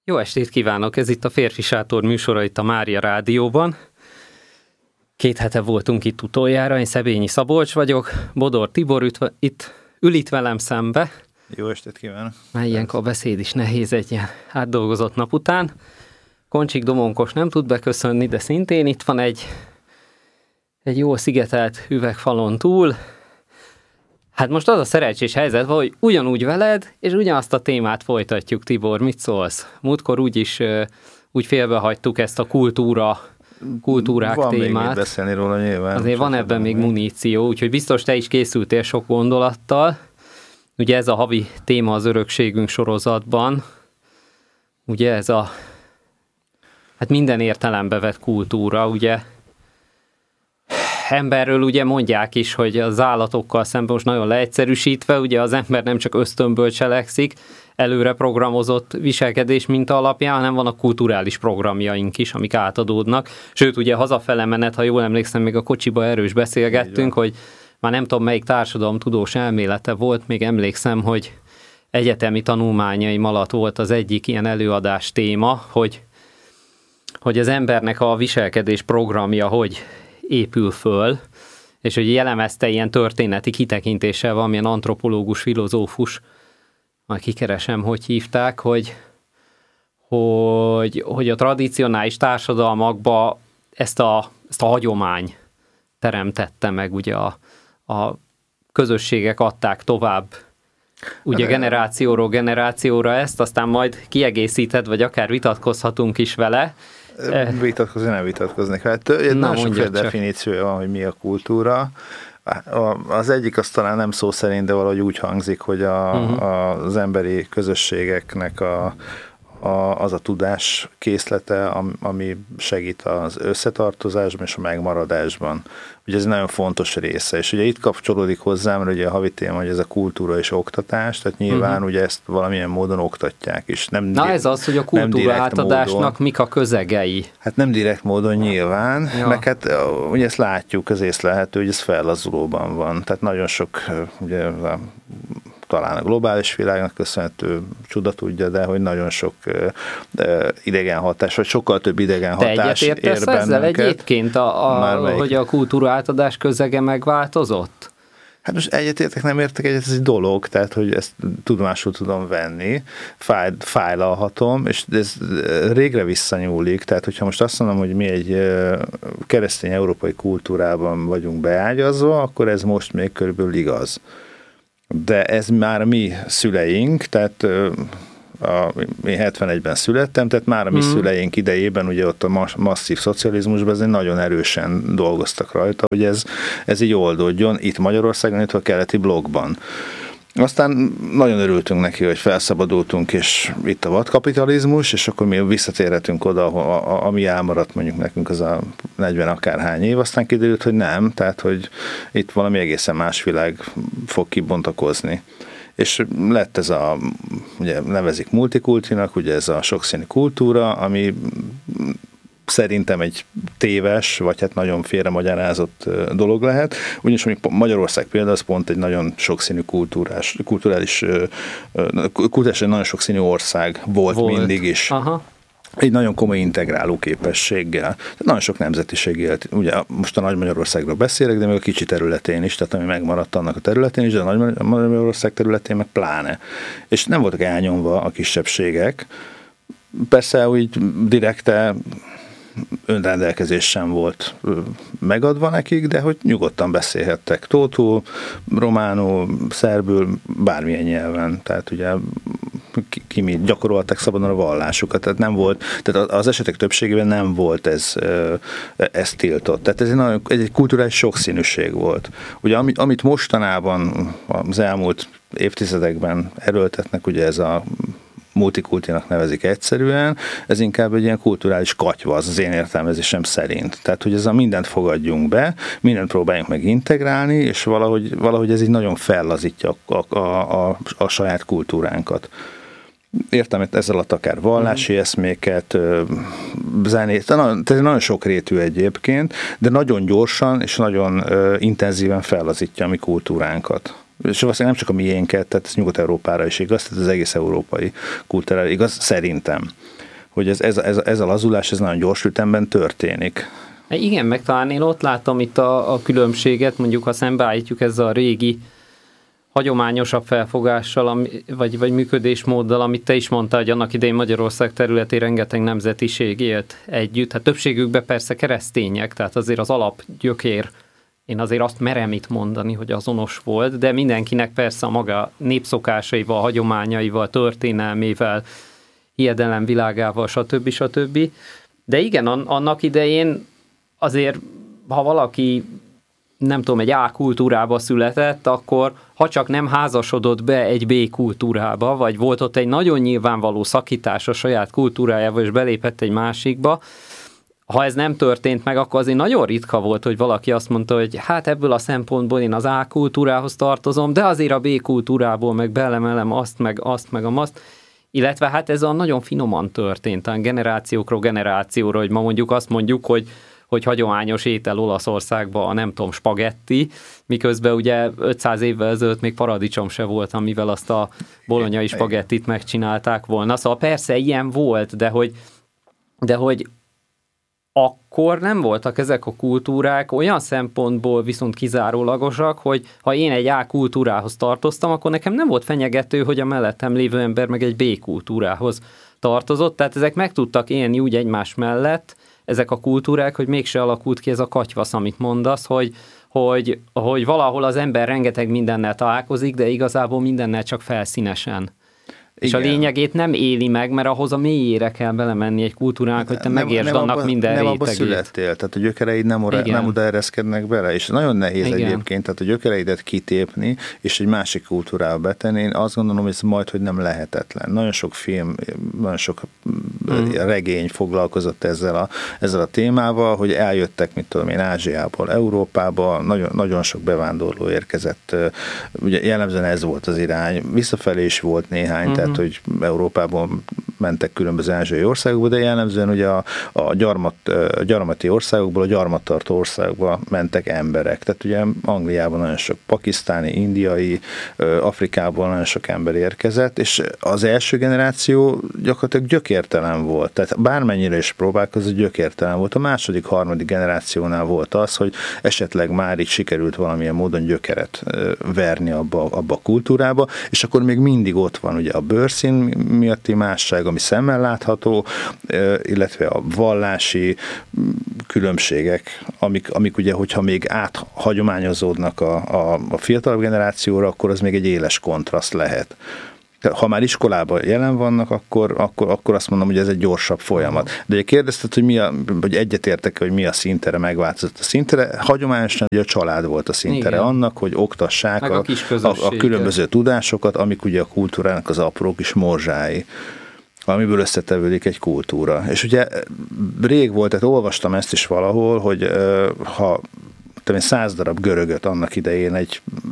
Jó estét kívánok! Ez itt a Férfi Sátor műsora itt a Mária Rádióban. 2 hete voltunk itt utoljára, én Szebényi Szabolcs vagyok, Bodor Tibor ül itt velem szembe. Jó estét kívánok! Már ilyenkor a beszéd is nehéz egy ilyen átdolgozott nap után. Koncsik Domonkos nem tud beköszönni, de szintén itt van egy jó szigetelt üvegfalon túl. Hát most az a szerencsés helyzet, hogy ugyanúgy veled, és ugyanazt a témát folytatjuk, Tibor, mit szólsz? Múltkor úgy félbehagytuk ezt a kultúrák van témát. Van még beszélni róla nyilván. Azért van ebben még muníció, úgyhogy biztos te is készültél sok gondolattal. Ugye ez a havi téma az örökségünk sorozatban. Ugye ez hát minden értelembe vett kultúra, ugye. Emberről ugye mondják is, hogy az állatokkal szemben most nagyon leegyszerűsítve, ugye az ember nem csak ösztönből cselekszik, előre programozott viselkedés minta alapján, hanem vannak kulturális programjaink is, amik átadódnak. Sőt, ugye hazafele menet, ha jól emlékszem, még a kocsiba erős beszélgettünk, hogy már nem tudom melyik társadalomtudós elmélete volt, még emlékszem, hogy egyetemi tanulmányaim alatt volt az egyik ilyen előadás téma, hogy az embernek a viselkedés programja hogy épül föl, és hogy jellemezte ilyen történeti kitekintéssel valamilyen antropológus, filozófus, majd kikeresem, hogy hívták, hogy a tradicionális társadalmakba ezt a hagyomány teremtette meg, ugye a közösségek adták tovább, ugye generációról generációra ezt, aztán majd kiegészíted, vagy akár vitatkozhatunk is vele. Vitatkozni nem vitatkoznék. Hát nagyon sokféle definíciója van, hogy mi a kultúra. Az egyik az talán nem szó szerint, de valahogy úgy hangzik, hogy az emberi közösségeknek az a tudás készlete, ami segít az összetartozásban és a megmaradásban. Ugye ez egy nagyon fontos része, és ugye itt kapcsolódik hozzá, mert ugye a havi téma, hogy ez a kultúra és oktatás, tehát nyilván ugye ezt valamilyen módon oktatják is. Ez az, hogy a kultúra átadásnak módon, mik a közegei? Hát nem direkt módon nyilván, meg hát ugye ezt látjuk, az észlelhető, hogy ez fellazulóban van. Tehát nagyon sok, ugye talán a globális világnak köszönhető csuda tudja, de hogy nagyon sok idegen hatás, vagy sokkal több idegen hatás ér bennünket. Te egyetértesz ezzel egyébként, hogy a kultúra átadás közege megváltozott? Hát most egyetértek, nem értek egyet, ez egy dolog, tehát hogy ezt tudomásul tudom venni, fájlalhatom, és ez régre visszanyúlik, tehát hogyha most azt mondom, hogy mi egy keresztény európai kultúrában vagyunk beágyazva, akkor ez most még körülbelül igaz. De ez már a mi szüleink, tehát én 71-ben születtem, tehát már a mi szüleink idejében, ugye ott a masszív szocializmusban azért nagyon erősen dolgoztak rajta, hogy ez így oldódjon itt Magyarországon, itt a keleti blokkban. Aztán nagyon örültünk neki, hogy felszabadultunk, és itt a vadkapitalizmus, és akkor mi visszatérhetünk oda, ami elmaradt mondjuk nekünk az a 40 akárhány év, aztán kiderült, hogy nem, tehát hogy itt valami egészen más világ fog kibontakozni. És lett ez ugye nevezik multikultinak, ugye ez a sokszínű kultúra, ami szerintem egy téves, vagy hát nagyon félremagyarázott dolog lehet. Ugyanis Magyarország például az pont egy nagyon sokszínű kulturális nagyon sokszínű ország volt mindig is. Aha. Egy nagyon komoly integráló képességgel. Nagyon sok nemzetiség élt. Ugye most a Nagy Magyarországról beszélek, de még a kicsi területén is, tehát ami megmaradt annak a területén is, de a Nagy Magyarország területén meg pláne. És nem voltak elnyomva a kisebbségek. Persze úgy direkte önrendelkezés sem volt megadva nekik, de hogy nyugodtan beszélhettek tótul, románul, szerbül, bármilyen nyelven. Tehát ugye gyakorolták szabadon a vallásukat, tehát nem volt, tehát az esetek többségében nem volt ez tiltott. Tehát ez egy kulturális sokszínűség volt. Ugye amit mostanában az elmúlt évtizedekben erőltetnek, ugye ez a multikultinak nevezik egyszerűen, ez inkább egy ilyen kulturális katyva, az én értelmezésem szerint. Tehát, hogy ez a mindent fogadjunk be, mindent próbáljunk meg integrálni, és valahogy ez így nagyon fellazítja a saját kultúránkat. Értem, ez alatt akár vallási eszméket, zenét, tehát nagyon sokrétű egyébként, de nagyon gyorsan és nagyon intenzíven fellazítja a mi kultúránkat. És valószínűleg nem csak a miénket, tehát ez Nyugat-Európára is igaz, tehát az egész európai kultúrára igaz, szerintem. hogy ez a lazulás ez nagyon gyors ütemben történik. Igen, meg talán én ott látom itt a különbséget, mondjuk ha szembeállítjuk ezzel a régi hagyományosabb felfogással, vagy működésmóddal, amit te is mondtál, hogy annak idején Magyarország területén rengeteg nemzetiség élt együtt. Hát többségükben persze keresztények, tehát azért az alapgyökér, én azért azt merem itt mondani, hogy azonos volt, de mindenkinek persze a maga népszokásaival, hagyományaival, történelmével, hiedelemvilágával, stb. De igen, annak idején azért, ha valaki nem tudom, egy A kultúrába született, akkor ha csak nem házasodott be egy B kultúrába, vagy volt ott egy nagyon nyilvánvaló szakítás a saját kultúrájával, és belépett egy másikba, ha ez nem történt meg, akkor azért nagyon ritka volt, hogy valaki azt mondta, hogy hát ebből a szempontból én az A kultúrához tartozom, de azért a B kultúrából meg belemelem azt, meg azt, illetve hát ez a nagyon finoman történt, a generációkról generációra, hogy ma mondjuk azt mondjuk, hogy hagyományos étel Olaszországban a nem tudom, spagetti, miközben ugye 500 évvel ezelőtt még paradicsom se volt, amivel azt a bolonyai spagettit megcsinálták volna. Szóval persze ilyen volt, de hogy akkor nem voltak ezek a kultúrák olyan szempontból viszont kizárólagosak, hogy ha én egy A kultúrához tartoztam, akkor nekem nem volt fenyegető, hogy a mellettem lévő ember meg egy B kultúrához tartozott, tehát ezek meg tudtak élni úgy egymás mellett, ezek a kultúrák, hogy mégse alakult ki ez a katyvasz, amit mondasz, hogy valahol az ember rengeteg mindennel találkozik, de igazából mindennel csak felszínesen. És a lényegét nem éli meg, mert ahhoz a mélyére kell belemenni egy kultúrának, hogy te megértsd annak minden rétegét. Nem abba születtél, tehát a gyökereid nem oda ereszkednek bele, és nagyon nehéz egyébként, tehát a gyökereidet kitépni, és egy másik kultúrába betenni. Én azt gondolom, hogy ez majd, hogy nem lehetetlen. Nagyon sok film, nagyon sok regény foglalkozott ezzel a témával, hogy eljöttek, mit tudom én, Ázsiából, Európába, nagyon sok bevándorló érkezett. Ugye jellemzően ez volt az irány. Visszafelé is volt néhány, tehát, hogy Európában mentek különböző ázsiai országokba, de jellemzően ugye a gyarmati országokból, a gyarmattartó országokba mentek emberek. Tehát ugye Angliában nagyon sok pakisztáni, indiai, Afrikából nagyon sok ember érkezett, és az első generáció gyakorlatilag gyökértelen volt. Tehát bármennyire is próbálkozott, gyökértelen volt. A második, harmadik generációnál volt az, hogy esetleg már így sikerült valamilyen módon gyökeret verni abba a kultúrába, és akkor még mindig ott van ugye a bőrszín miatti másság, ami szemmel látható, illetve a vallási különbségek, amik ugye, hogyha még áthagyományozódnak a fiatalabb generációra, akkor az még egy éles kontraszt lehet. Ha már iskolában jelen vannak, akkor azt mondom, hogy ez egy gyorsabb folyamat. De ugye kérdezted, hogy egyetértek, hogy mi a színtere, megváltozott a színtere. Hagyományosan ugye a család volt a színtere annak, hogy oktassák a különböző tudásokat, amik ugye a kultúrának az apró kis morzsái, amiből összetevődik egy kultúra. És ugye rég volt, tehát olvastam ezt is valahol, hogy ha 100 darab görögöt annak idején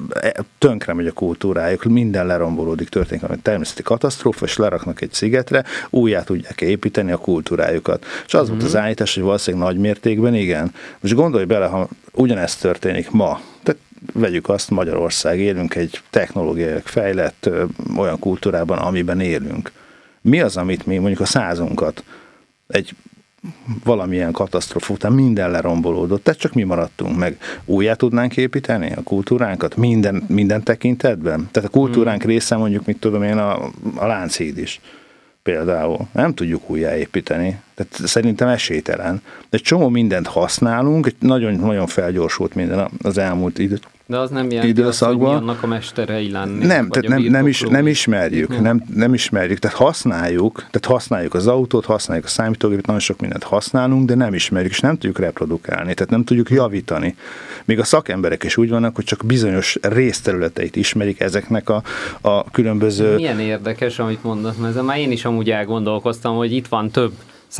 tönkre megy a kultúrájuk, minden lerombolódik, történik valami természeti katasztrófa, és leraknak egy szigetre, újjá tudják építeni a kultúrájukat. És az volt az állítás, hogy valószínűleg nagy mértékben igen. Most gondolj bele, ha ugyanezt történik ma, tehát vegyük azt, Magyarország, élünk egy technológiai fejlett olyan kultúrában, amiben élünk. Mi az, amit mi mondjuk a százunkat egy valamilyen katasztrófa után minden lerombolódott, tehát csak mi maradtunk meg. Újjá tudnánk építeni a kultúránkat minden tekintetben? Tehát a kultúránk része mondjuk, mit tudom én, a Lánchíd is például. Nem tudjuk újjáépíteni. Tehát szerintem esélytelen. De egy csomó mindent használunk, nagyon felgyorsult minden az elmúlt de az nem jelenti azt, hogy mi annak a mesterei lenni. Nem ismerjük. Nem ismerjük. Tehát használjuk az autót, használjuk a számítógépet, nagyon sok mindent használunk, de nem ismerjük, és nem tudjuk reprodukálni, tehát nem tudjuk javítani. Még a szakemberek is úgy vannak, hogy csak bizonyos részterületeit ismerik ezeknek a különböző... Milyen érdekes, amit mondasz, mert ezzel már én is amúgy elgondolkoztam, hogy itt van több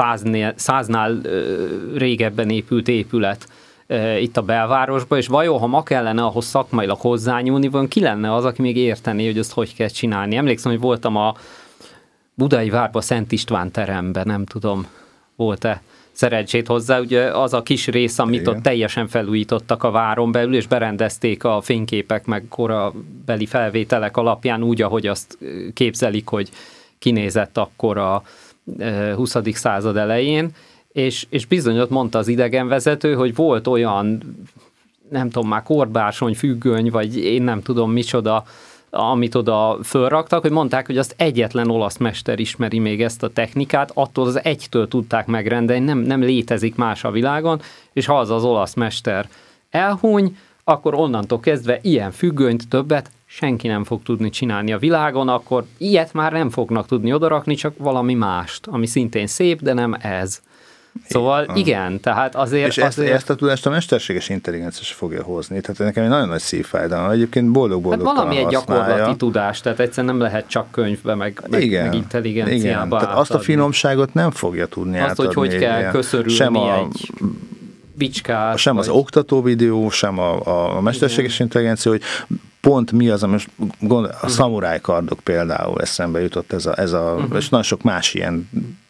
száznál régebben épült épület itt a belvárosban, és vajon, ha ma kellene ahhoz szakmailag hozzányúlni, vajon ki lenne az, aki még értené, hogy ezt hogy kell csinálni? Emlékszem, hogy voltam a Budai Várban, Szent István teremben, nem tudom, volt-e szerencsét hozzá, ugye az a kis rész, amit ott teljesen felújítottak a váron belül, és berendezték a fényképek, meg korabeli felvételek alapján úgy, ahogy azt képzelik, hogy kinézett akkor 20. század elején, és bizony ott mondta az idegenvezető, hogy volt olyan, nem tudom már, korbársony, függöny, vagy én nem tudom micsoda, amit oda fölraktak, hogy mondták, hogy azt egyetlen olasz mester ismeri még ezt a technikát, attól az egytől tudták megrendelni, nem létezik más a világon, és ha az olasz mester elhuny, akkor onnantól kezdve ilyen függönyt többet senki nem fog tudni csinálni a világon, akkor ilyet már nem fognak tudni odarakni, csak valami mást, ami szintén szép, de nem ez. Szóval igen, tehát azért... És ezt a tudást a mesterséges intelligencia se fogja hozni. Tehát nekem egy nagyon nagy szívfájdalom. Egyébként boldog-boldogtalan hát valami egy használja. gyakorlati tudás, tehát egyszerűen nem lehet csak könyvbe, meg intelligenciába. Tehát azt a finomságot nem fogja tudni átadni. Azt, hogy kell köszörülni egy bicskát. Sem az oktató videó, sem a mesterséges intelligencia, hogy pont mi az, most a szamuráj kardok például eszembe jutott ez a és nagyon sok más ilyen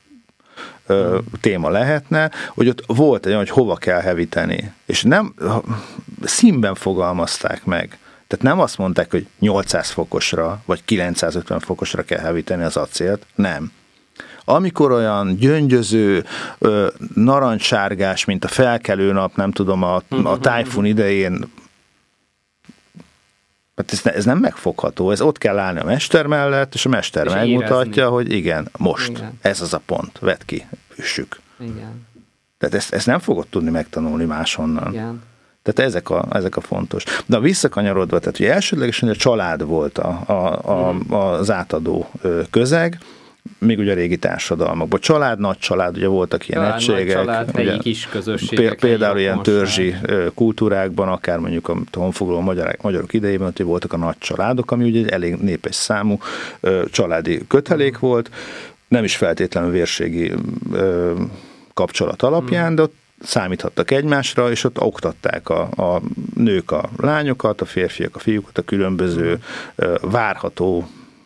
téma lehetne, hogy ott volt egy olyan, hogy hova kell hevíteni. És nem színben fogalmazták meg. Tehát nem azt mondták, hogy 800 fokosra, vagy 950 fokosra kell hevíteni az acélt. Nem. Amikor olyan gyöngyöző, narancssárgás, mint a felkelő nap, nem tudom, a tájfun idején, ez nem megfogható, ez ott kell állni a mester mellett, és a mester és megmutatja, érezni. Hogy igen, most, igen. Ez az a pont, vedd ki, üssük. Igen. Tehát ezt nem fogod tudni megtanulni máshonnan. Igen. Tehát ezek a fontos. De visszakanyarodva, tehát ugye elsődlegesen a család volt az átadó közeg, még ugye a régi társadalmakban. Család, nagy család, ugye voltak ilyen egységek. Nagy család, helyi kis közösségek. Például ilyen törzsi kultúrákban, akár mondjuk a honfoglaló magyarok idejében, hogy voltak a nagy családok, ami ugye egy elég népes számú családi kötelék volt, nem is feltétlenül vérségi kapcsolat alapján, de ott számíthattak egymásra, és ott oktatták a nők a lányokat, a férfiak a fiúkat, a különböző várható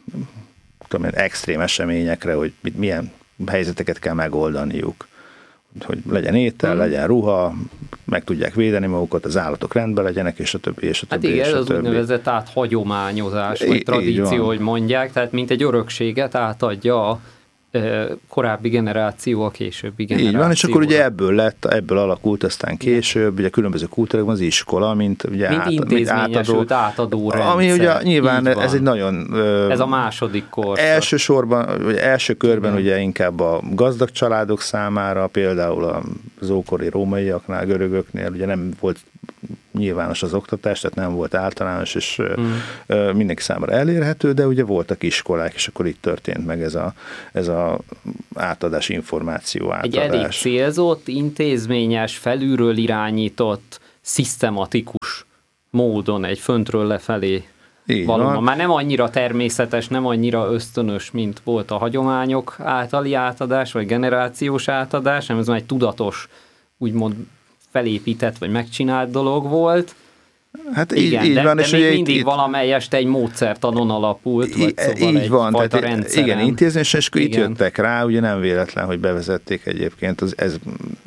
extrém eseményekre, hogy milyen helyzeteket kell megoldaniuk. Hogy legyen étel, legyen ruha, meg tudják védeni magukat, az állatok rendben legyenek, és a többi, és a többi. Hát igen, és a az többi. úgynevezett áthagyományozás, vagy tradíció, hogy mondják, tehát mint egy örökséget átadja a korábbi generáció a későbbi generáció. Így van, és akkor ugye ebből alakult aztán később, ugye különböző kultúrákban az iskola, mint intézményesült átadó rendszer. Ami ugye nyilván ez egy nagyon... Ez a második korszak. Elsősorban, vagy első körben ugye inkább a gazdag családok számára, például az ókori rómaiaknál, görögöknél ugye nem volt nyilvános az oktatás, tehát nem volt általános, és mindenki számára elérhető, de ugye voltak iskolák, és akkor itt történt meg ez a átadás, információ átadás. Egy elég célzott, intézményes, felülről irányított, szisztematikus módon, egy föntről lefelé valóban. Már nem annyira természetes, nem annyira ösztönös, mint volt a hagyományok általi átadás, vagy generációs átadás, hanem ez már egy tudatos, úgymond felépített, vagy megcsinált dolog volt. Hát igen, így van, de és még mindig valamelyest egy módszertanon alapult, vagy szóval így van, egyfajta rendszeren. Igen, intézményes, és itt jöttek rá, ugye nem véletlen, hogy bevezették egyébként, ez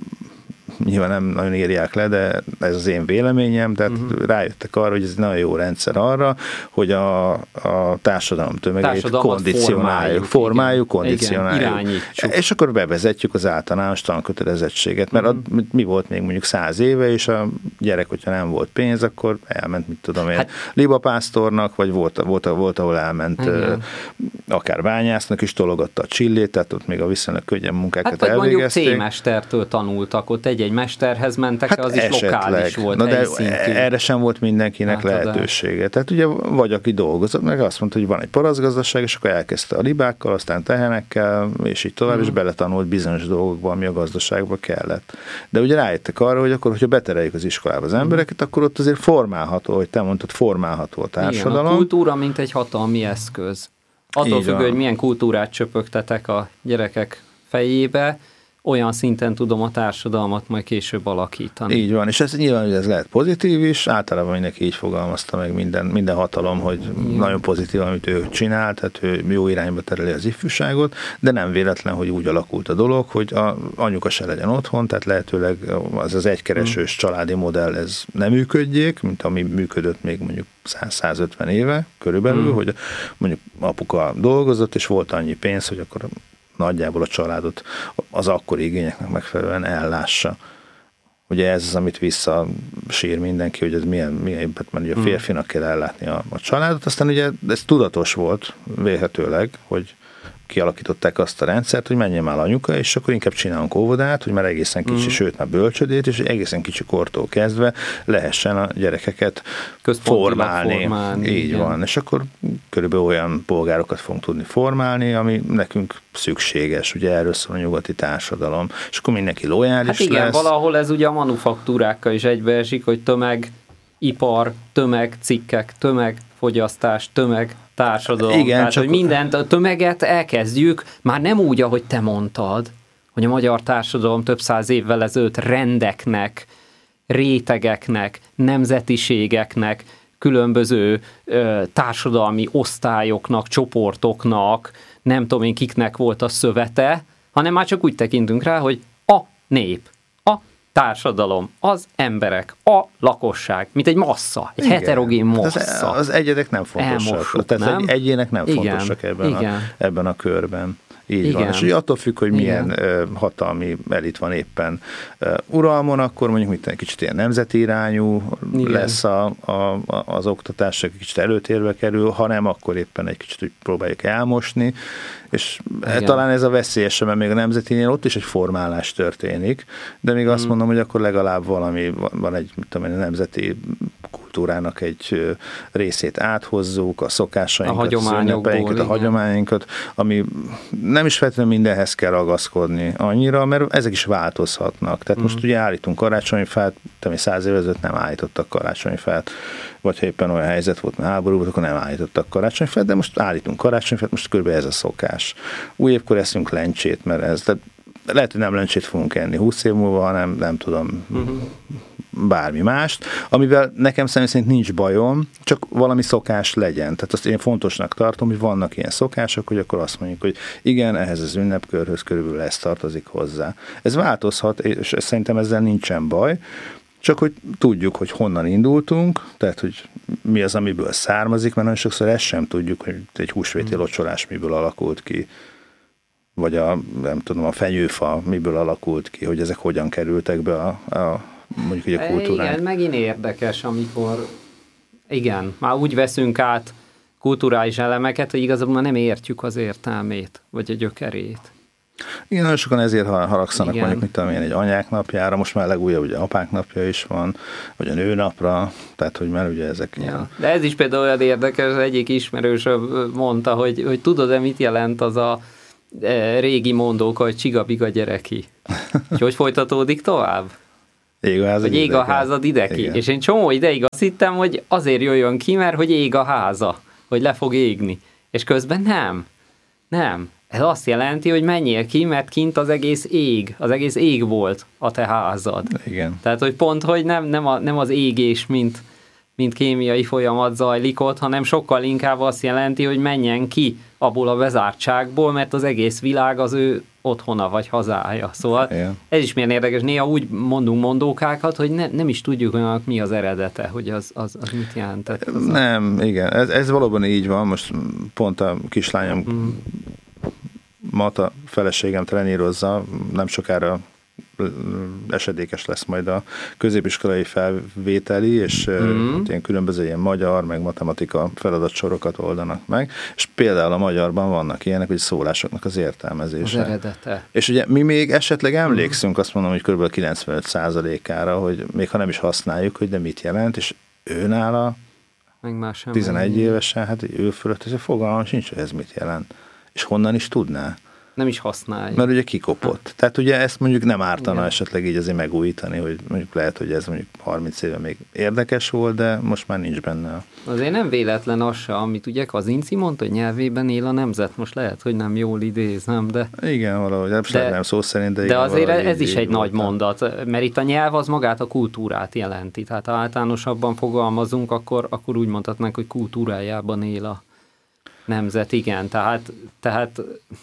nyilván nem nagyon írják le, de ez az én véleményem, tehát rájöttek arra, hogy ez egy nagyon jó rendszer arra, hogy a társadalom tömegét formáljuk, kondicionáljuk. És akkor bevezetjük az általános tankötelezettséget, mert mi volt még mondjuk 100 éve, és a gyerek, hogyha nem volt pénz, akkor elment, mit tudom én, libapásztornak, vagy volt ahol elment akár bányásznak is, tologatta a csillét, tehát ott még a viszonylag könnyen munkákat elvégezték. Mondjuk C-mestertől tanultak, ott egy mesterhez mentek, az is lokális volt. Na de erre sem volt mindenkinek lehetősége. Tehát ugye vagy aki dolgozott, meg azt mondta, hogy van egy parasztgazdaság, és akkor elkezdte a libákkal, aztán tehenekkel, és így tovább, és beletanult bizonyos dolgokba, ami a gazdaságba kellett. De ugye rájöttek arra, hogy akkor, hogyha betereljük az iskolába az embereket, akkor ott azért formálható, hogy te mondtad, formálható a társadalom. Igen, a kultúra, mint egy hatalmi eszköz. Attól függő, hogy milyen kultúrát csöpögtetek a gyerekek fejébe, olyan szinten tudom a társadalmat majd később alakítani. Így van, és ez nyilván hogy ez lehet pozitív is, általában mindenki így fogalmazta meg minden hatalom, hogy nagyon pozitív, amit ő csinál, tehát ő jó irányba tereli az ifjúságot, de nem véletlen, hogy úgy alakult a dolog, hogy a anyuka se legyen otthon, tehát lehetőleg az egykeresős családi modell ez nem működjék, mint ami működött még mondjuk 100-150 éve körülbelül, hogy mondjuk apuka dolgozott, és volt annyi pénz, hogy akkor nagyjából a családot az akkori igényeknek megfelelően ellássa. Ugye ez az, amit visszasír mindenki, hogy ez milyen mert ugye a férfinak kell ellátni a családot, aztán ugye ez tudatos volt vélhetőleg, hogy kialakították azt a rendszert, hogy menjen már anyuka, és akkor inkább csinálunk óvodát, hogy már egészen kicsi, sőt már bölcsödét, és egészen kicsi kortól kezdve lehessen a gyerekeket formálni. Így igen. Van. És akkor körülbelül olyan polgárokat fogunk tudni formálni, ami nekünk szükséges. Ugye erről szól a nyugati társadalom. És akkor mindenki lojális lesz. Hát igen, lesz. Valahol ez ugye a manufaktúrákkal is egybeesik, hogy tömegipar, tömegcikkek, tömegfogyasztás, társadalom. Igen, tehát, hogy mindent, a tömeget elkezdjük, már nem úgy, ahogy te mondtad, hogy a magyar társadalom több száz évvel ezelőtt rendeknek, rétegeknek, nemzetiségeknek, különböző társadalmi osztályoknak, csoportoknak, nem tudom én kiknek volt a szövete, hanem már csak úgy tekintünk rá, hogy a nép, a társadalom, az emberek, a lakosság, mint egy massza, egy heterogén massza. Az egyedek nem fontosak. Tehát az egyének nem fontosak ebben a körben. Így igen. Van. És ugye attól függ, hogy milyen hatalmi elit van éppen uralmon, akkor mondjuk egy kicsit ilyen nemzeti irányú lesz az oktatás, egy kicsit előtérbe kerül, ha nem, akkor éppen egy kicsit úgy próbáljuk elmosni, és talán ez a veszélyesebb, mert még a nemzetinél ott is egy formálás történik, de még azt mondom, hogy akkor legalább valami, van egy nemzeti kultúrának egy részét áthozzuk, a szokásainkat, az ünnepeinket, a hagyományainkat, ami nem is feltétlenül mindenhez kell ragaszkodni annyira, mert ezek is változhatnak. Tehát most ugye állítunk karácsonyfát, 100 évvel ezelőtt nem állítottak karácsonyfát, vagy ha éppen olyan helyzet volt, mert háború volt, akkor nem állítottak karácsonyfát, de most állítunk karácsonyfát, most körülbelül ez a szokás. Új évkor eszünk lencsét, mert ez, tehát lehet, hogy nem lencsét fogunk enni 20 év múlva, hanem nem tudom, bármi mást, amivel nekem személy szerint nincs bajom, csak valami szokás legyen. Tehát azt én fontosnak tartom, hogy vannak ilyen szokások, hogy akkor azt mondjuk, hogy igen, ehhez az ünnepkörhöz körülbelül ez tartozik hozzá. Ez változhat, és szerintem ezzel nincsen baj, csak hogy tudjuk, hogy honnan indultunk, tehát hogy mi az, amiből származik, mert nagyon sokszor ezt sem tudjuk, hogy egy húsvéti locsolás miből alakult ki, vagy nem tudom, a fenyőfa miből alakult ki, hogy ezek hogyan kerültek be mondjuk így a kultúrán. Igen, megint érdekes, amikor már úgy veszünk át kulturális elemeket, hogy igazából nem értjük az értelmét, vagy a gyökerét. Igen, nagyon sokan ezért haragszanak mondjuk, mit tudom én, egy anyák napjára, most már legújabb ugye apák napja is van, vagy a nőnapra, tehát hogy már ugye ezek ilyen. De ez is például olyan érdekes, egyik ismerősöm mondta, hogy tudod-e, mit jelent az a régi mondóka, hogy csiga-biga gyereki. Hogy folytatódik tovább? Ég a házad ide ki. És én csomó ideig azt hittem, hogy azért jöjjön ki, mert hogy ég a háza, hogy le fog égni. És közben nem. Ez azt jelenti, hogy menjél ki, mert kint az egész ég volt a te házad. Igen. Tehát, hogy pont, hogy nem az égés, mint kémiai folyamat zajlik ott, hanem sokkal inkább azt jelenti, hogy menjen ki abból a bezártságból, mert az egész világ az ő otthona vagy hazája. Szóval ez is milyen érdekes. Néha úgy mondunk mondókákat, hogy nem is tudjuk, hogy mi az eredete, hogy az mit jelentett. Nem, igen. Ez valóban így van. Most pont a kislányom Mata feleségem trenírozza, nem sokára esedékes lesz majd a középiskolai felvételi, és ilyen különböző ilyen magyar, meg matematika feladatsorokat oldanak meg, és például a magyarban vannak ilyenek, hogy szólásoknak az értelmezése. Az eredete. És ugye mi még esetleg emlékszünk, azt mondom, hogy kb. 95%-ára, hogy még ha nem is használjuk, hogy de mit jelent, és ő nála 11 évesen, hát ő fölött, ez a fogalmam sincs, hogy ez mit jelent. És honnan is tudná? Nem is használja. Mert ugye kikopott. Tehát ugye ezt mondjuk nem ártana esetleg így azért megújítani, hogy mondjuk lehet, hogy ez mondjuk 30 éve még érdekes volt, de most már nincs benne. Azért nem véletlen az se, amit ugye Kazinci mondta, hogy nyelvében él a nemzet. Most lehet, hogy nem jól idézem, de... Igen, valahogy. Nem szó szerint, de igen. De azért ez is egy nagy mondat, mert itt a nyelv az magát a kultúrát jelenti. Tehát ha általánosabban fogalmazunk, akkor úgy mondhatnánk, hogy kultúrájában él a nemzet. Igen, tehát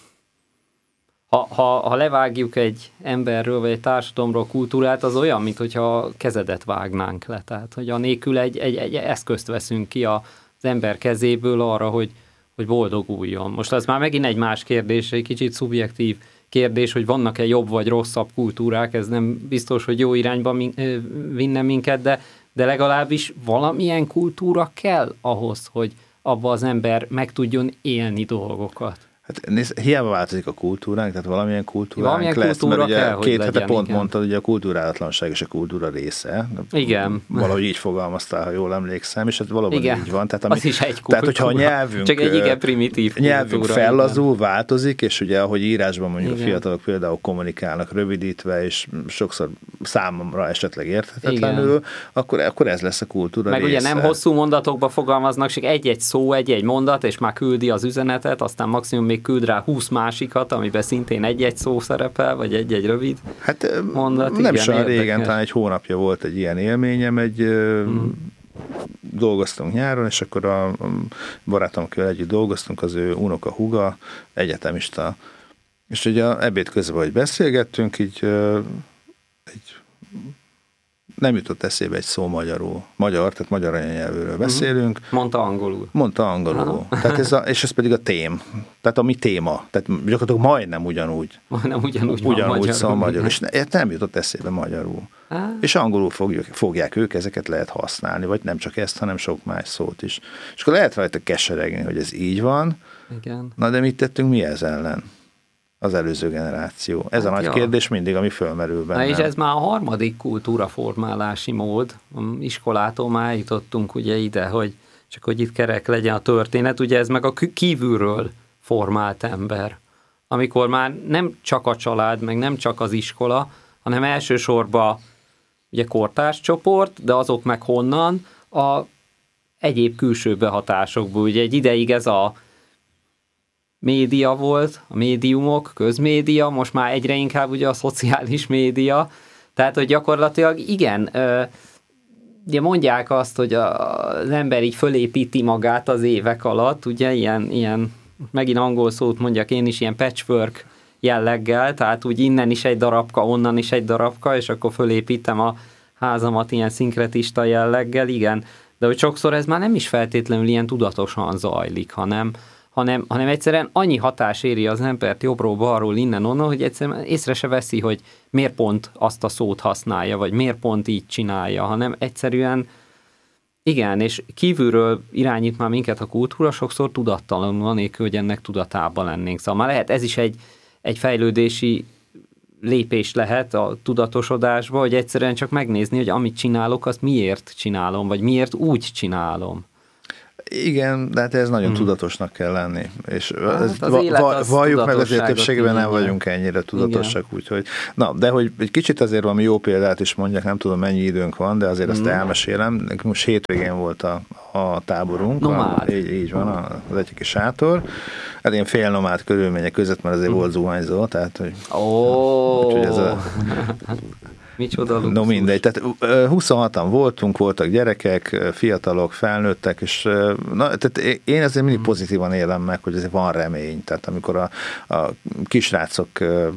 ha levágjuk egy emberről, vagy egy társadalomról kultúrát, az olyan, mintha kezedet vágnánk le. Tehát, hogy anélkül egy eszközt veszünk ki az ember kezéből arra, hogy boldoguljon. Most ez már megint egy más kérdés, egy kicsit szubjektív kérdés, hogy vannak-e jobb vagy rosszabb kultúrák, ez nem biztos, hogy jó irányba vinne minket, de legalábbis valamilyen kultúra kell ahhoz, hogy abba az ember meg tudjon élni dolgokat. Hát nézd, hiába változik a kultúránk, tehát valamilyen kultúránk lesz, kultúra mert ugye kell, két legyen, hete pont igen. mondtad, hogy a kultúrálatlanság és a kultúra része. Igen. Valahogy így fogalmaztál, ha jól emlékszem, és hát valóban igen. így van. Tehát, az is egy kultúra. Tehát, hogyha a nyelvünk, csak egy igen primitív nyelvünk kultúra, fellazul, igen. Változik, és ugye ahogy írásban mondjuk igen. a fiatalok például kommunikálnak rövidítve, és sokszor számomra esetleg érthetetlenül, akkor ez lesz a kultúra meg része. ugye nem hosszú mondatokba fogalmaznak, csak egy-egy szó, egy-egy mondat, és már küldi az üzenetet, aztán maximum még küld rá 20 másikat, amiben szintén egy-egy szó szerepel, vagy egy-egy rövid mondat. Nem igen, sem régen, érdekes. talán egy hónapja volt egy ilyen élményem, dolgoztunk nyáron, és akkor a barátommal együtt dolgoztunk, az ő unoka húga, egyetemista. És ugye ebéd közben, hogy beszélgettünk, így nem jutott eszébe egy szó magyarul. Tehát magyar anyanyelvűről beszélünk. Mondta angolul. Tehát és ez pedig a tehát a mi téma. Tehát gyakorlatilag majdnem ugyanúgy szól magyarul. És nem jutott eszébe magyarul. És angolul fogják ők, ezeket lehet használni, vagy nem csak ezt, hanem sok más szót is. És akkor lehet rajta keseregni, hogy ez így van. Igen. Na de mit tettünk mi ez ellen? Az előző generáció. Ez a nagy kérdés mindig, ami fölmerül bennem. Na és ez már a harmadik kultúraformálási mód. Iskolától már jutottunk ugye ide, hogy csak hogy itt kerek legyen a történet, ugye ez meg a kívülről formált ember. Amikor már nem csak a család, meg nem csak az iskola, hanem elsősorban ugye kortárscsoport, de azok meg honnan a egyéb külső behatásokból. Ugye egy ideig ez a média volt, a médiumok, közmédia, most már egyre inkább ugye a szociális média, tehát hogy gyakorlatilag igen, ugye mondják azt, hogy az ember így fölépíti magát az évek alatt, ugye ilyen megint angol szót mondjak én is, ilyen patchwork jelleggel, tehát úgy innen is egy darabka, onnan is egy darabka, és akkor fölépítem a házamat ilyen szinkretista jelleggel, igen, de hogy sokszor ez már nem is feltétlenül ilyen tudatosan zajlik, hanem egyszerűen annyi hatás éri az embert jobbról, balról, innen-onnan, hogy egyszerűen észre se veszi, hogy miért pont azt a szót használja, vagy miért pont így csinálja, hanem egyszerűen igen, és kívülről irányít már minket a kultúra, sokszor tudattalanul, anélkül, hogy ennek tudatában lennénk. Szóval már lehet, ez is egy fejlődési lépés lehet a tudatosodásba, hogy egyszerűen csak megnézni, hogy amit csinálok, azt miért csinálom, vagy miért úgy csinálom. Igen, de hát ez nagyon tudatosnak kell lenni. És valljuk meg azért többségében nem vagyunk ennyire tudatosak, úgyhogy... Na, de hogy egy kicsit azért valami jó példát is mondjak, nem tudom mennyi időnk van, de azért azt elmesélem. Most hétvégén volt a táborunk. Így van, az egyik sátor. Hát én fél nomád körülmények között, mert azért volt zuhanyzó, tehát hogy... Úgyhogy ez a... Micsoda luxus. No mindegy, tehát 26-an voltak gyerekek, fiatalok, felnőttek, és tehát én azért mindig pozitívan élem meg, hogy azért van remény, tehát amikor a kisrácok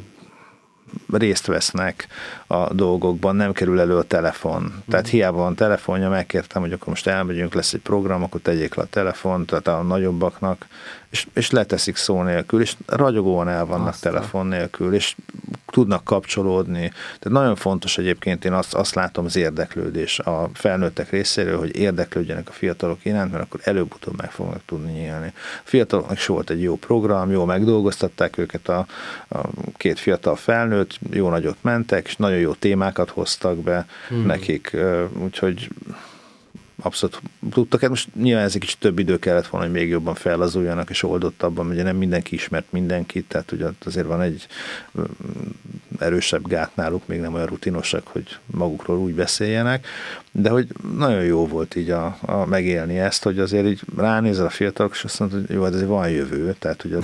részt vesznek a dolgokban, nem kerül elő a telefon. Tehát hiába van telefonja, megkértem, hogy akkor most elmegyünk, lesz egy program, akkor tegyék le a telefont, tehát a nagyobbaknak, és leteszik szó nélkül, és ragyogóan el vannak telefon nélkül, és tudnak kapcsolódni. Tehát nagyon fontos egyébként, én azt látom, az érdeklődés a felnőttek részéről, hogy érdeklődjenek a fiatalok iránt, mert akkor előbb-utóbb meg fognak tudni nyílni. A fiataloknak is volt egy jó program, jól megdolgoztatták őket a két fiatal felnőtt, jó nagyot mentek, és nagyon jó témákat hoztak be nekik, úgyhogy abszolút tudtak. Hát most nyilván ez egy kicsit több idő kellett volna, hogy még jobban fellazuljanak, és oldottabban, ugye nem mindenki ismert mindenkit, tehát ugye azért van egy erősebb gát náluk, még nem olyan rutinosak, hogy magukról úgy beszéljenek, de hogy nagyon jó volt így a megélni ezt, hogy azért így ránézel a fiatalok, és azt mondod, hogy jó, hát azért van jövő, tehát ugye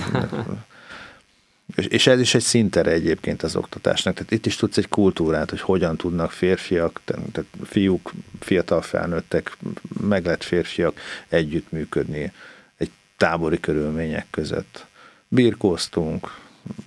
és ez is egy szintere egyébként az oktatásnak, tehát itt is tudsz egy kultúrát, hogy hogyan tudnak férfiak, tehát fiúk, fiatal felnőttek, meglett férfiak együttműködni egy tábori körülmények között. Birkóztunk,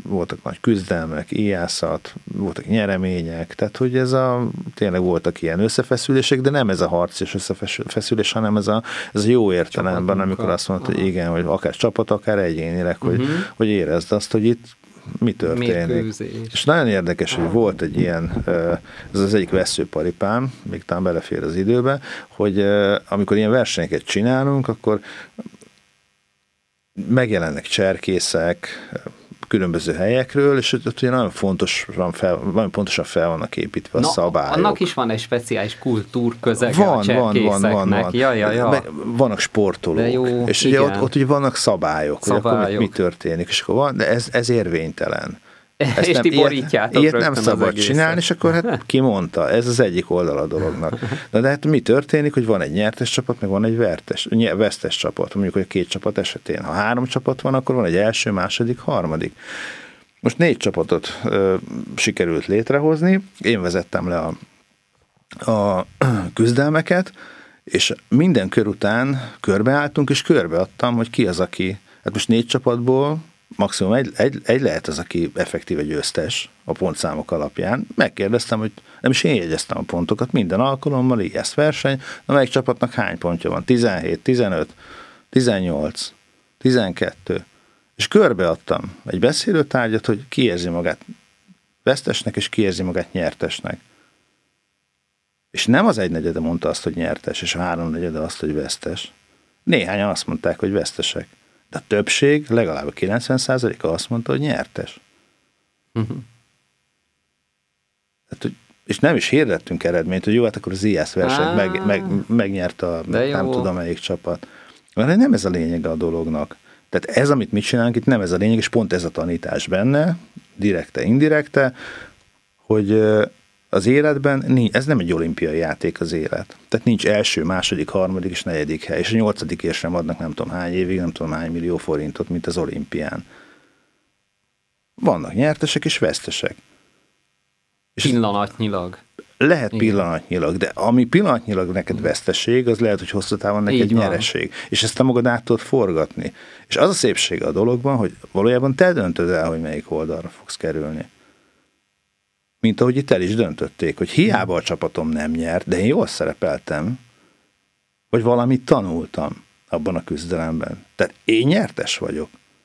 voltak nagy küzdelmek, íjászat, voltak nyeremények, tehát hogy tényleg voltak ilyen összefeszülések, de nem ez a harc és összefeszülés, hanem ez a jó értelemben, amikor azt mondta, hogy igen, hogy akár csapat, akár egyénileg, hogy érezd azt, hogy itt mi történik. Mérkőzés. És nagyon érdekes, hogy volt egy ilyen, ez az egyik veszőparipám, még talán belefér az időbe, hogy amikor ilyen versenyeket csinálunk, akkor megjelennek cserkészek különböző helyekről, és ott ugye nagyon pontosan fel vannak építve a szabályok. Annak is van egy speciális kultúrközege a cserkészeknek. Van. Vannak sportolók, jó, és ugye ott ugye vannak szabályok. Hogy akkor mi történik, és akkor van, de ez érvénytelen. És ti borítjátok ilyet nem szabad csinálni, és akkor hát ki mondta, ez az egyik oldal a dolognak. De hát mi történik, hogy van egy nyertes csapat, meg van egy vesztes csapat, mondjuk, hogy 2 csapat esetén. Ha 3 csapat van, akkor van egy első, második, harmadik. Most 4 csapatot sikerült létrehozni, én vezettem le a küzdelmeket, és minden kör után körbeálltunk, és körbeadtam, hogy ki az, aki, hát most 4 csapatból maximum egy lehet az, aki effektíve győztes a pontszámok alapján. Megkérdeztem, hogy nem is én jegyeztem a pontokat, minden alkalommal, így ezt verseny, de melyik csapatnak hány pontja van? 17, 15, 18, 12. És körbeadtam egy beszélőtárgyat, hogy ki érzi magát vesztesnek, és ki érzi magát nyertesnek. És nem az 1/4 mondta azt, hogy nyertes, és a 3/4 azt, hogy vesztes. Néhányan azt mondták, hogy vesztesek. De a többség, legalább a 90%-a azt mondta, hogy nyertes. Hát, és nem is hirdettünk eredményt, hogy jó, hát akkor az IASZ versenyt megnyerte a nem tudom melyik csapat. Mert nem ez a lényeg a dolognak. Tehát ez, amit mi csinálunk, itt nem ez a lényeg, és pont ez a tanítás benne, direkte, indirekte, hogy az életben ez nem egy olimpiai játék az élet. Tehát nincs első, második, harmadik és negyedik hely. És a 8. sem adnak nem tudom hány évig, nem tudom hány millió forintot, mint az olimpián. Vannak nyertesek és vesztesek. És pillanatnyilag. Lehet pillanatnyilag, de ami pillanatnyilag neked veszteség, az lehet, hogy hosszú távon neked nyereség. És ezt te magad át tudod forgatni. És az a szépsége a dologban, hogy valójában te döntöd el, hogy melyik oldalra fogsz kerülni. Mint ahogy itt el is döntötték, hogy hiába a csapatom nem nyert, de én jól szerepeltem, vagy valamit tanultam abban a küzdelemben. Tehát én nyertes vagyok.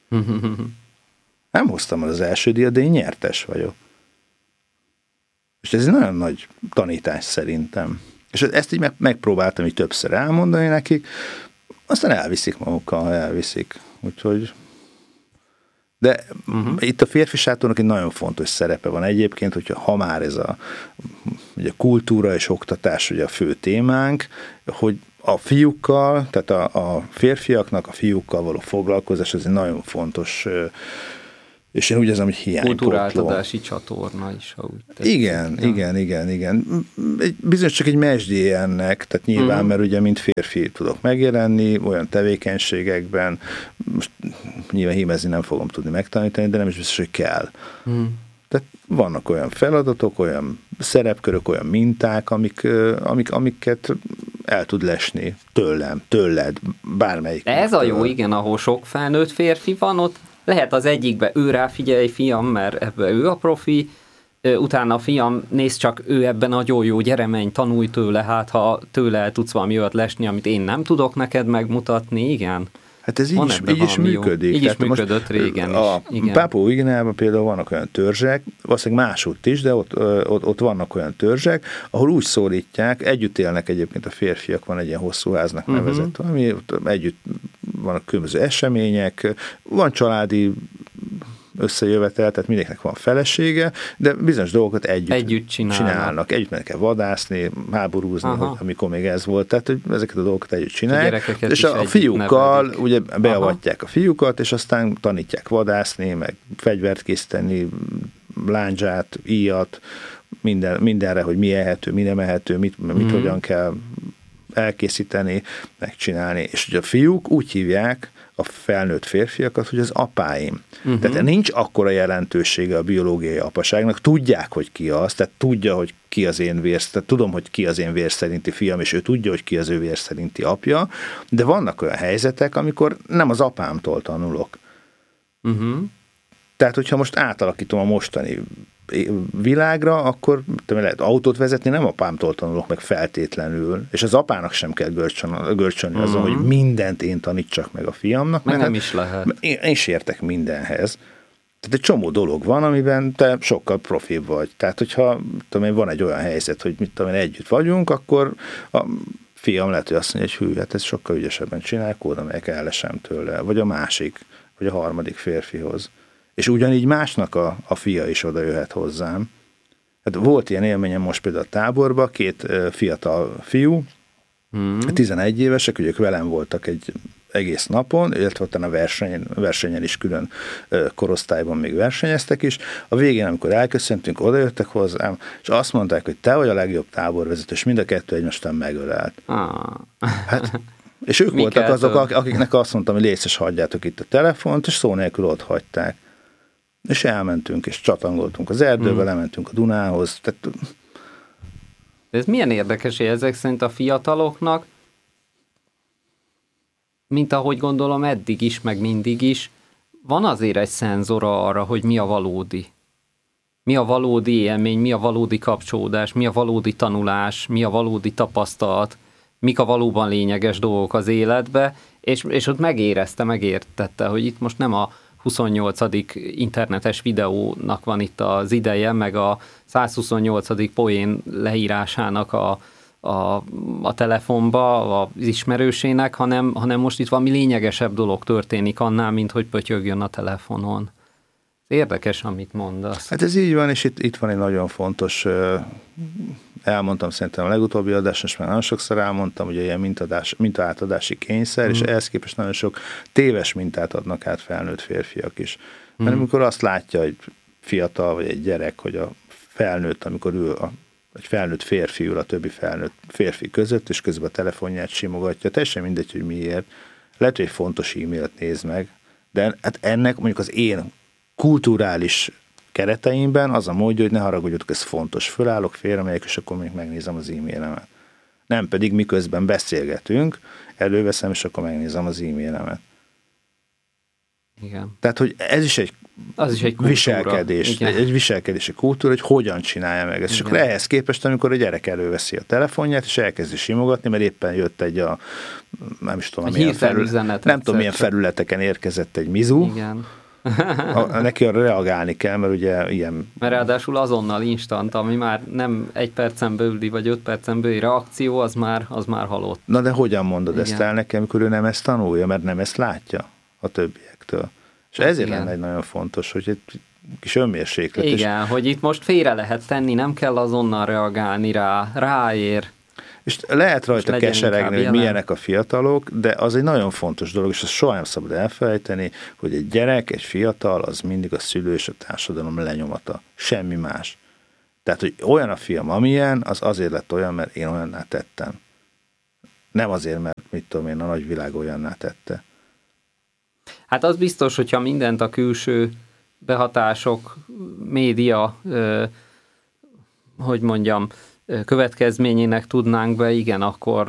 Nem hoztam el az első díjat, de én nyertes vagyok. És ez egy nagyon nagy tanítás szerintem. És ezt így megpróbáltam így többször elmondani nekik, aztán elviszik magukkal, ha elviszik. Úgyhogy... De itt a férfi sátornak egy nagyon fontos szerepe van egyébként, hogyha ha már ez ugye kultúra és oktatás ugye a fő témánk, hogy a fiúkkal, tehát a férfiaknak a fiúkkal való foglalkozás, ez egy nagyon fontos, és én úgy érzem, hogy hiánypótló. Kultúráltatási csatorna is, ha úgy tetszik. Igen. Bizonyos csak egy mesdjé ennek, tehát nyilván, mert ugye mint férfi tudok megjelenni olyan tevékenységekben, most nyilván hímezni nem fogom tudni megtanítani, de nem is biztos, hogy kell. Tehát vannak olyan feladatok, olyan szerepkörök, olyan minták, amiket el tud lesni tőled, bármelyik. De ez a jó, igen, ahol sok felnőtt férfi van, ott lehet az egyikbe ő rá figyelj, fiam, mert ebben ő a profi, utána a fiam, nézd csak, ő ebben nagyon jó, gyere, menj, tanulj tőle, hát ha tőle el tudsz valami olyat lesni, amit én nem tudok neked megmutatni, igen. Hát ez így is működik. Így is működött régen is. Pápua Új-Guineában például vannak olyan törzsek, valószínűleg másútt is, de ott vannak olyan törzsek, ahol úgy szólítják, együtt élnek egyébként a férfiak, van egy ilyen hosszú háznak nevezett, ami együtt vannak különböző események, van családi összejövetel, tehát mindenkinek van felesége, de bizonyos dolgokat együtt csinálnak. Együtt mennek el vadászni, háborúzni, amikor még ez volt, tehát hogy ezeket a dolgokat együtt csinálják. És a fiúkkal ugye beavatják a fiúkat, és aztán tanítják vadászni, meg fegyvert készíteni, lándzsát, íjat, mindenre, hogy mi ehető, mi nem ehető, mit hogyan kell elkészíteni, megcsinálni. És ugye a fiúk úgy hívják a felnőtt férfiakat, hogy az apáim. Tehát nincs akkora jelentősége a biológiai apaságnak, tudják, hogy ki az, tehát tudja, hogy ki az én tehát tudom, hogy ki az én vér szerinti fiam, és ő tudja, hogy ki az ő vér szerinti apja, de vannak olyan helyzetek, amikor nem az apámtól tanulok. Tehát, hogyha most átalakítom a mostani világra, akkor lehet autót vezetni, nem apámtól tanulok meg feltétlenül, és az apának sem kell görcsölni azon, hogy mindent én tanítsak meg a fiamnak. Meg nem is lehet. Én is értek mindenhez. Tehát egy csomó dolog van, amiben te sokkal profibb vagy. Tehát, hogyha van egy olyan helyzet, hogy együtt vagyunk, akkor a fiam lehet, hogy azt mondja, hogy hű, hát ez sokkal ügyesebben csinálják, oda megyek, ellesem tőle. Vagy a másik, vagy a harmadik férfihoz. És ugyanígy másnak a fia is oda jöhet hozzám. Hát volt ilyen élményem most például a táborban, 2 fiatal fiú, 11 évesek, ők velem voltak egy egész napon, illetve utána versenyen is külön korosztályban még versenyeztek is. A végén, amikor elköszöntünk, oda jöttek hozzám, és azt mondták, hogy te vagy a legjobb táborvezető, és mind a 2 egymástan megölelt. Hát, és ők voltak azok, akiknek azt mondtam, hogy létszes, hagyjátok itt a telefont, és szó nélkül ott hagyták. És elmentünk, és csatangoltunk az erdőbe, lementünk a Dunához. Tehát... De ez milyen érdekes, hogy ezek szerint a fiataloknak, mint ahogy gondolom eddig is, meg mindig is, van azért egy szenzora arra, hogy mi a valódi. Mi a valódi élmény, mi a valódi kapcsolódás, mi a valódi tanulás, mi a valódi tapasztalat, mik a valóban lényeges dolgok az életbe, és ott megértette, hogy itt most nem a 28. internetes videónak van itt az ideje, meg a 128. poén leírásának a telefonba, az ismerősének, hanem most itt valami lényegesebb dolog történik annál, mint hogy pötyögjön a telefonon. Érdekes, amit mondasz. Hát ez így van, és itt van egy nagyon fontos, elmondtam szerintem a legutóbbi adáson, és már nagyon sokszor elmondtam, hogy ilyen mintaátadási kényszer, és ehhez képest nagyon sok téves mintát adnak át felnőtt férfiak is. Mert amikor azt látja egy fiatal, vagy egy gyerek, hogy a felnőtt, amikor egy felnőtt férfi ül a többi felnőtt férfi között, és közben a telefonját simogatja, teljesen mindegy, hogy miért. Lehet, hogy egy fontos e-mailt néz meg, de hát ennek mondjuk az én kulturális kereteimben az a módja, hogy ne haragudjatok, ez fontos. Fölállok, félremegyek, és akkor még megnézem az e-mailemet. Nem pedig miközben beszélgetünk, előveszem, és akkor megnézem az e-mailemet. Igen. Tehát, hogy ez is egy viselkedés, egy viselkedési kultúra, hogy hogyan csinálja meg ezt. És akkor ehhez képest, amikor a gyerek előveszi a telefonját, és elkezdi simogatni, mert éppen jött egy nem is tudom, milyen felületeken érkezett egy mizu. Igen. Neki arra reagálni kell, mert ugye ilyen... Mert ráadásul azonnal instant, ami már nem 1 percen belüli, vagy 5 percen belüli reakció, az már halott. Na de hogyan mondod ezt el nekem, amikor ő nem ezt tanulja, mert nem ezt látja a többiektől. És ezért lenne egy nagyon fontos, hogy egy kis önmérséklet. Igen, hogy itt most félre lehet tenni, nem kell azonnal reagálni ráér. És lehet rajta keseregni, hogy milyenek a fiatalok, de az egy nagyon fontos dolog, és azt soha nem szabad elfelejteni, hogy egy gyerek, egy fiatal, az mindig a szülő és a társadalom lenyomata. Semmi más. Tehát, hogy olyan a fiam, amilyen, az azért lett olyan, mert én olyanná tettem. Nem azért, mert mit tudom én, a nagyvilág olyanná tette. Hát az biztos, hogyha mindent a külső behatások, média, hogy mondjam, következményének tudnánk be, igen, akkor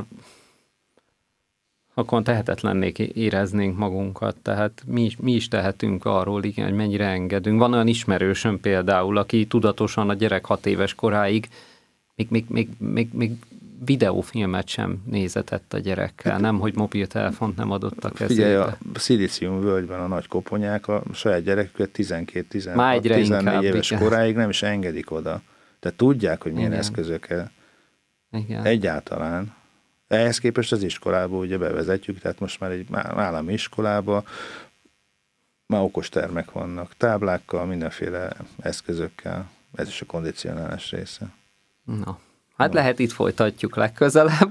tehetetlenné éreznénk magunkat. Tehát mi is tehetünk arról, igen, hogy mennyire engedünk. Van olyan ismerősöm például, aki tudatosan a gyerek 6 éves koráig még videófilmet sem nézetett a gyerekkel, nem, hogy mobiltelefont nem adott a kezébe. Figyelj, a Szilícium völgyben a nagy koponyák a saját gyereküket 12-14 éves koráig nem is engedik oda. Tehát tudják, hogy milyen eszközökkel. Igen. Egyáltalán. Ehhez képest az iskolába ugye bevezetjük, tehát most már egy állami iskolába már okostermek vannak, táblákkal, mindenféle eszközökkel. Ez is a kondicionálás része. Na, hát lehet itt folytatjuk legközelebb.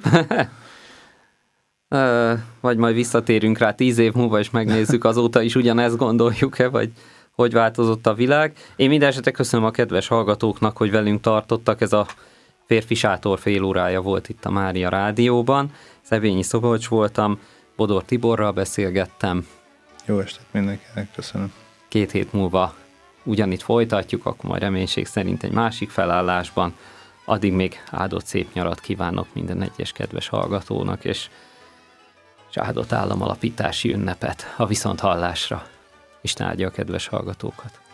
Vagy majd visszatérünk rá 10 év múlva, és megnézzük, azóta is ugyanezt gondoljuk-e, vagy hogy változott a világ. Én mindenesetre köszönöm a kedves hallgatóknak, hogy velünk tartottak. Ez a Férfi Sátor fél órája volt itt a Mária Rádióban. Szevényi Szabolcs voltam, Bodor Tiborral beszélgettem. Jó estét mindenkinek, köszönöm. 2 hét múlva ugyanitt folytatjuk, akkor majd reménység szerint egy másik felállásban. Addig még áldott szép nyarat kívánok minden egyes kedves hallgatónak, és áldott államalapítási ünnepet a viszonthallásra. Isten áldja a kedves hallgatókat.